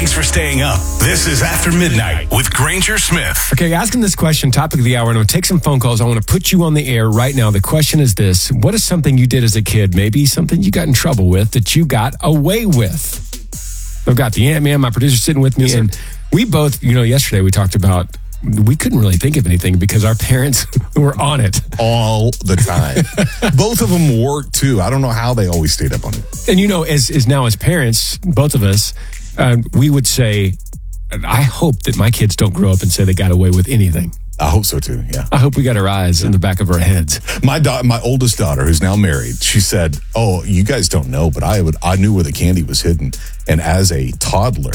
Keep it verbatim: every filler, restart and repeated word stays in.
Thanks for staying up. This is After Midnight with Granger Smith. Okay, asking this question, topic of the hour, and I'm going to take some phone calls. I want to put you on the air right now. The question is this: what is something you did as a kid, maybe something you got in trouble with, that you got away with? I've got the Ant-Man, my producer, sitting with me, yes, and we both, you know, yesterday we talked about, we couldn't really think of anything because our parents were on it. All the time. Both of them worked, too. I don't know how they always stayed up on it. And, you know, as, as now as parents, both of us, uh, we would say, I hope that my kids don't grow up and say they got away with anything. I hope so, too, yeah. I hope we got our eyes in the back of our heads. My da- my oldest daughter, who's now married, she said, oh, you guys don't know, but I would I knew where the candy was hidden. And as a toddler,